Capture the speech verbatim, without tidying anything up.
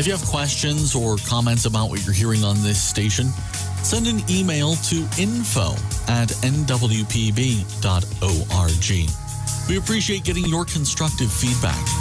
If you have questions or comments about what you're hearing on this station, send an email to info at n w p b dot org. We appreciate getting your constructive feedback.